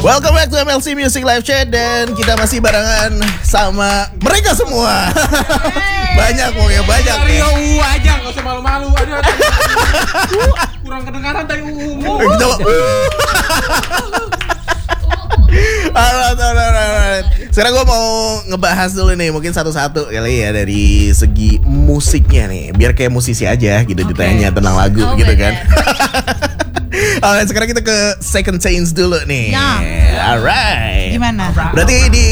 Welcome back to MLC Music Live Chat. Dan kita masih barengan sama mereka semua. Banyak pokoknya, banyak. Rio aja, gak usah malu-malu. Ada kurang kedengaran tadi. Alright. Sekarang gue mau ngebahas dulu nih, mungkin satu-satu kali ya dari segi musiknya nih, biar kayak musisi aja gitu, ditanya tentang lagu gitu kan. Alright, sekarang kita ke Second Chance dulu nih. Alright. Gimana? Berarti di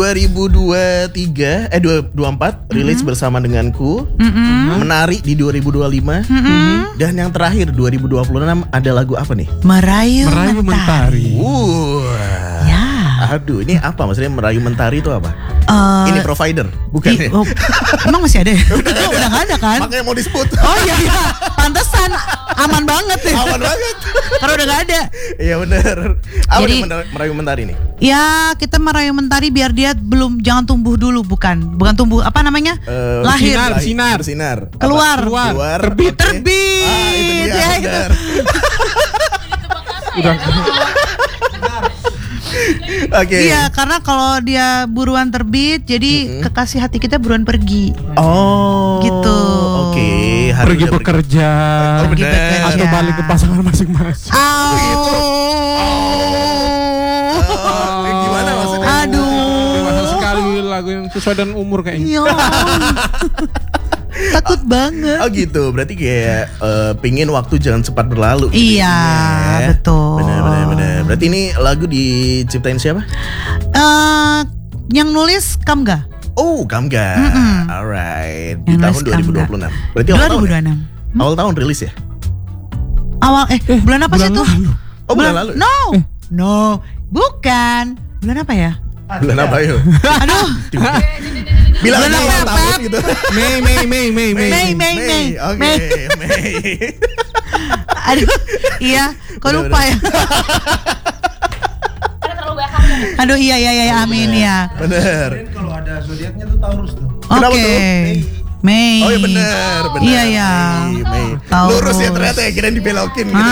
2024 rilis bersama denganku. Menari di 2025. Dan yang terakhir 2026 ada lagu apa nih? Merayu Mentari. Ya. Aduh, ini apa maksudnya merayu mentari itu apa? Ini provider, bukan ya? Emang masih ada ya? Udah gak ada kan? Makanya mau disebut. Oh iya, pantesan aman banget ya. Aman banget. Karena udah gak ada. Iya benar. Apa Jadi, nih merayu mentari nih? Ya, kita merayu mentari biar dia jangan tumbuh dulu, bukan tumbuh, apa namanya? Lahir. Bersinar. Keluar. Terbit. Terbit. Itu dia. Ya, gitu. Udah. Oke. Iya, karena kalau dia buruan terbit, jadi kekasih hati kita buruan pergi. Oh. Gitu. Oke. Pergi bekerja. Pergi bekerja. Atau balik ke pasangan masing-masing. Gimana maksudnya? Aduh. Dewasa sekali lagu yang sesuai dengan umur kayaknya. Iya. Takut banget. Oh gitu, berarti kayak pingin waktu jangan cepat berlalu. Iya, ya? betul. Benar. Berarti ini lagu diciptain siapa? Yang nulis Kamga. Oh, Kamga. Alright. Di Yang tahun nulis Kamga. 2026. Berarti awal tahun. 2026. Awal tahun rilis ya? Bulan apa sih tuh? Oh, bulan lalu. No, bukan. Bulan apa ya? Bulan apa yuk? Aduh. Bilang Bulan aja apa, awal tahun Pep? gitu. Mei. Mei. Oke, Mei. Mei. Aduh, iya. Kok lupa ya? Aduh, iya, amin ya. Bener. Kalau ada zodiaknya tuh Taurus tuh. Kenapa Oke. tuh? Mei. Oh iya bener. Iya, iya. Mei. Taurus. Lurus ya ternyata ya, kirain dibelokin gitu.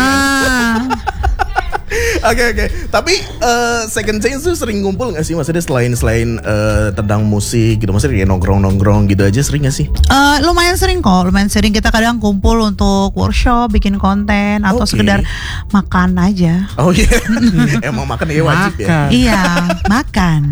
Oke. Tapi Second Chance tuh sering ngumpul gak sih? Maksudnya selain tentang musik gitu, maksudnya kayak nongkrong gitu aja sering gak sih? Lumayan sering kok. Kita kadang kumpul untuk workshop, bikin konten, atau Oke. sekedar makan aja. Oh iya. Emang makan ya wajib ya. Iya, makan.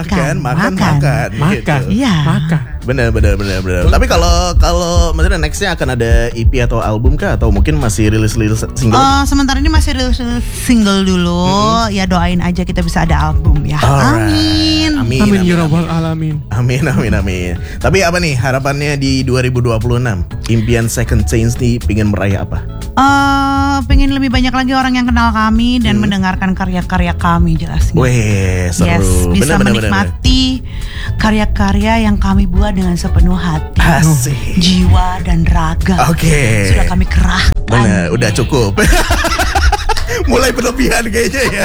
Gitu. Iya. Bener. Tapi kalau maksudnya nextnya akan ada EP atau album kah? Atau mungkin masih rilis single? Sementara ini masih rilis single dulu. Ya doain aja kita bisa ada album ya. Alright. Amin. Amin ya rabbal alamin. Amin. Tapi apa nih harapannya di 2026? Impian Second Chance nih pingin meraih apa? Pengen lebih banyak lagi orang yang kenal kami dan mendengarkan karya-karya kami jelasnya. Weh, seru. Yes, bisa menikmati karya-karya yang kami buat dengan sepenuh hati, Asik. jiwa dan raga. Oke. Sudah kami kerahkan. Bener, udah cukup. Mulai berlebihan kayaknya ya.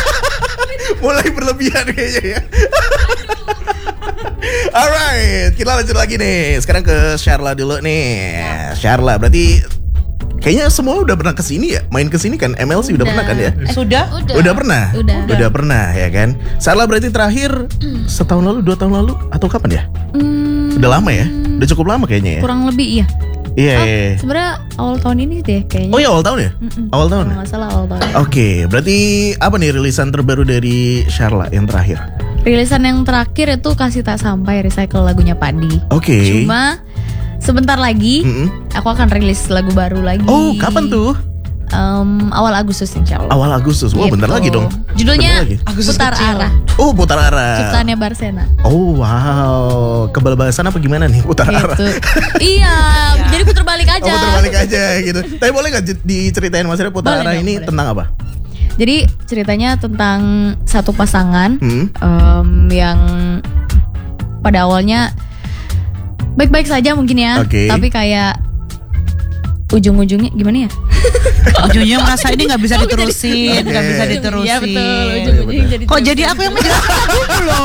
Alright, kita lanjut lagi nih. Sekarang ke Sharla dulu nih. Sharla, berarti kayaknya semua udah pernah kesini ya? Main kesini kan? MLC udah pernah kan ya? Sudah? Udah pernah? Udah pernah ya kan? Sharla berarti terakhir setahun lalu, 2 tahun lalu, atau kapan ya? Udah lama ya? Udah cukup lama kayaknya ya? kurang lebih iya. Iya. Sebenarnya awal tahun ini deh kayaknya. Oh iya, awal tahun ya? Awal tahun. Kalau nggak salah awal tahun. Oke, berarti apa nih rilisan terbaru dari Sharla yang terakhir? Rilisan yang terakhir itu Kasih Tak Sampai, recycle lagunya Padi. Oke. Cuma sebentar lagi aku akan rilis lagu baru lagi. Oh, kapan tuh? Awal Agustus insya Allah. Awal Agustus. Wah, Gitu. bentar lagi dong. Judulnya Bentar lagi. Putar Arah. Oh, putar arah. Ciptaannya Barsena. Oh, wow. Kebal-balasan apa gimana nih putar arah? Gitu. Iya, jadi putar balik aja. Oh, putar balik aja gitu. Tapi boleh nggak diceritain maksudnya putar Boleh arah dong, ini boleh. tentang apa? Jadi ceritanya tentang satu pasangan yang pada awalnya baik-baik saja mungkin ya, Oke. tapi kayak ujung-ujungnya gimana ya? Ujungnya merasa ini nggak bisa Kok diterusin, nggak bisa diterusin. Iya betul, ujung-ujungnya jadi. Kok jadi aku yang menjelaskan dulu loh?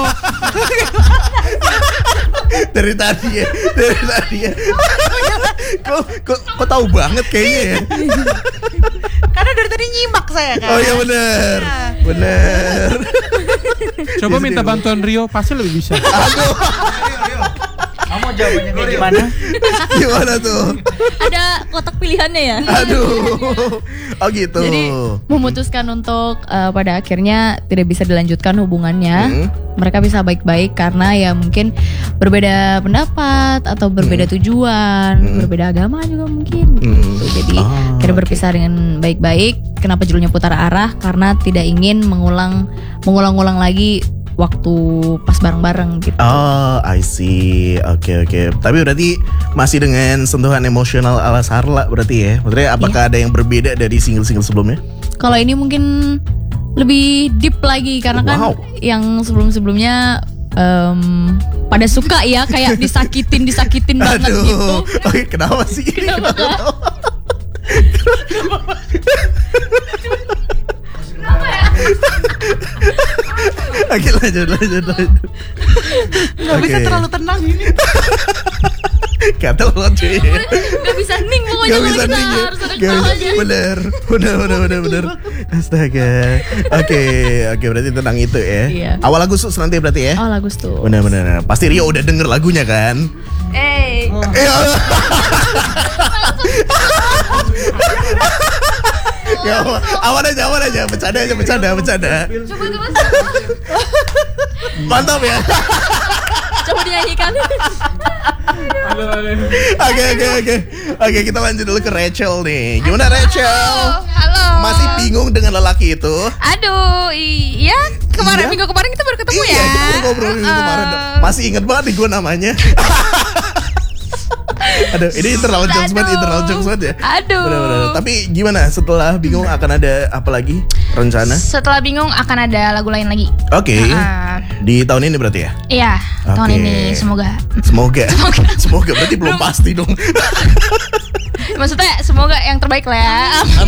Dari tadi ya. Kok tahu banget kayaknya ya? Karena dari tadi nyimak saya kan. Oh iya bener. Bener. Coba minta bantuan Rio, pasti lebih bisa. Kamu jawabannya kayak gimana? Gimana tuh? Ada kotak pilihannya ya. Aduh. Oh gitu. Jadi memutuskan untuk pada akhirnya tidak bisa dilanjutkan hubungannya. Mereka bisa baik-baik karena ya mungkin berbeda pendapat atau berbeda tujuan, berbeda agama juga mungkin. Gitu. Jadi akhirnya berpisah dengan baik-baik. Kenapa judulnya Putar Arah? Karena tidak ingin mengulang-ulang lagi waktu pas bareng-bareng gitu. Oh, I see. Oke. Tapi berarti masih dengan sentuhan emosional ala Sarla berarti ya? Maksudnya apakah ada yang berbeda dari single-single sebelumnya? Kalau ini mungkin lebih deep lagi karena kan yang sebelum-sebelumnya pada suka ya kayak disakitin banget gitu. Oke, kenapa sih? Kenapa? Oke, lanjut. Gak bisa terlalu tenang ini. Kata lo cuy. Gak bisa ning pokoknya. Gak bisa ning ya. Harus ada kepalanya. Bener. Astaga. Oke, berarti tentang itu ya. Iya. Awal Agustus nanti berarti ya. Awal Agustus. Bener. Pasti Rio udah denger lagunya kan? Ya, awan aja, bercanda. Coba. Mantap ya. Coba dinyanyikan. Oke, kita lanjut dulu ke Rachel nih. Gimana Rachel? Halo. Masih bingung dengan lelaki itu? Aduh, iya. Minggu kemarin kita baru ketemu ya. Iya, kita ngobrol minggu kemarin. Masih inget banget nih gue namanya. Aduh, ini internal jokes banget ya. Aduh. Bener. Tapi gimana setelah bingung akan ada apa lagi rencana? Setelah bingung akan ada lagu lain lagi. Oke. Di tahun ini berarti ya? Iya, tahun Oke. ini semoga. Semoga berarti belum pasti dong. Maksudnya semoga yang terbaik lah ya.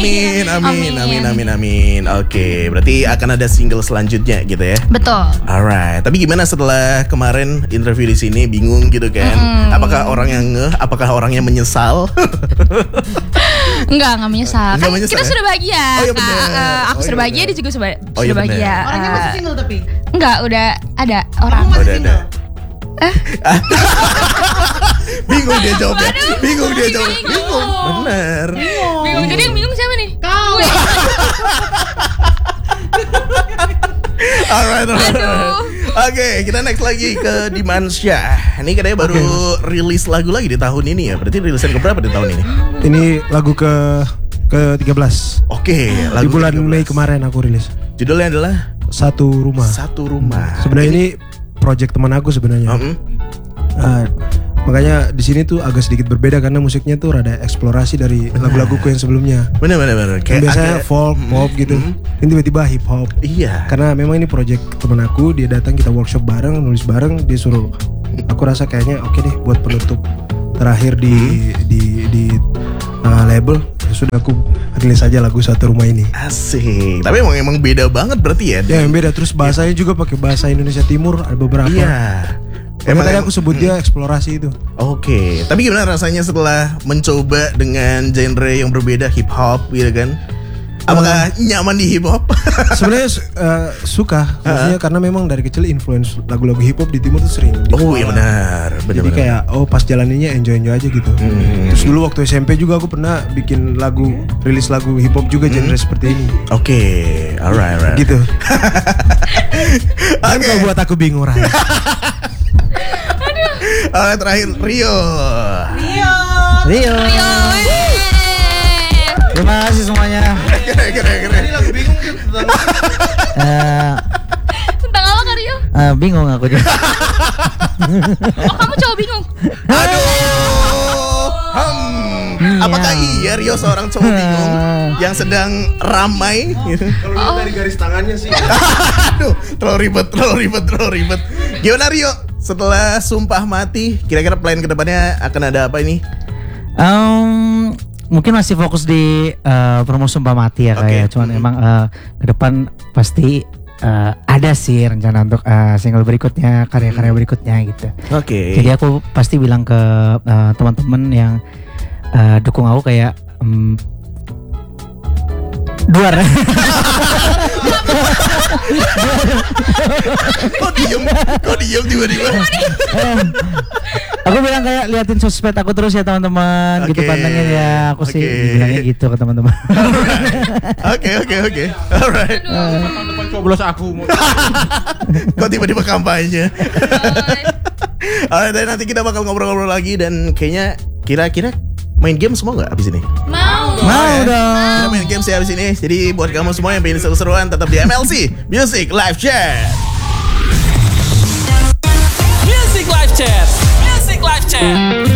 Amin. Oke, berarti akan ada single selanjutnya gitu ya? Betul. Alright, tapi gimana setelah kemarin interview di sini bingung gitu kan? Apakah orang yang apakah orang yang menyesal? Enggak menyesal. Enggak Kan menyesal kita ya? sudah bahagia. Oh, iya benar. Aku Oh, sudah iya bahagia, benar. dia juga sudah Oh, iya bahagia. benar. Orangnya masih single tapi. Enggak, udah ada orang. Kamu masih Udah single? Bingung dia jawabnya. Bingung. bingung. Bener. Bingung. Jadi yang bingung siapa nih? Kau. Alright. Oke, kita next lagi ke Dimansyah. Ini katanya baru rilis lagu lagi di tahun ini ya. Berarti rilisan keberapa di tahun ini? Ini lagu ke-13. Oke, Di bulan Mei kemarin aku rilis. Judulnya adalah Satu Rumah. Satu Rumah. Sebenarnya ini project teman aku sebenarnya. Makanya di sini tuh agak sedikit berbeda karena musiknya tuh rada eksplorasi dari lagu-laguku yang sebelumnya. Bener. Yang biasanya folk, pop gitu. Ini tiba-tiba hip hop. Iya. Karena memang ini project teman aku, dia datang kita workshop bareng, nulis bareng, dia suruh. Aku rasa kayaknya oke deh buat penutup terakhir di label. Ya sudah aku rilis aja lagu Satu Rumah ini. Asik. Tapi emang beda banget berarti ya? Ya yang beda, terus bahasanya juga pakai bahasa Indonesia Timur, ada beberapa. Iya. Emang tadi aku sebut dia eksplorasi itu. Oke. Tapi gimana rasanya setelah mencoba dengan genre yang berbeda, hip hop gitu kan? Apakah nyaman di hip hop? Sebenarnya suka, maksudnya karena memang dari kecil influence lagu-lagu hip hop di timur tuh sering. Oh iya benar. Jadi kayak pas jalaninnya enjoy aja gitu. Terus dulu waktu SMP juga aku pernah bikin lagu, rilis lagu hip hop juga genre seperti ini. Oke, alright. Gitu. Dan kau buat aku bingung Ray. Alright, terakhir Rio. Terima kasih semuanya. Keren. Ini lagu bingung Tentang apa Kak Rio? Bingung aku juga. Oh, kamu cowok bingung. Aduh. Apakah iya Rio seorang cowok bingung yang sedang ramai? Kalau dari garis tangannya sih. Aduh, terlalu ribet. Gimana Rio? Setelah Sumpah Mati, kira-kira plan kedepannya akan ada apa ini? Mungkin masih fokus di promo Sumpah Mati ya kayak. Cuman emang ke depan pasti ada sih rencana untuk single berikutnya, karya-karya berikutnya gitu. Oke. Jadi aku pasti bilang ke teman-teman yang dukung aku kayak duar. diem tiba-tiba. Aku bilang kayak liatin sosmed aku terus ya teman-teman, gitu Oke. pantengin ya. Aku sih Oke. bilangnya gitu ke teman-teman. Oke. Alright. Tahun depan coblos aku mau. Kok tiba-tiba kampanye? Alright, dan nanti kita bakal ngobrol-ngobrol lagi dan kayaknya kira-kira main game semua nggak abis ini? Mau. Mau dong. Kita main game sih abis ini. Jadi buat kamu semua yang pengen seru-seruan tetap di MLC Music Live Chat. Music Live Chat. Music Live Chat.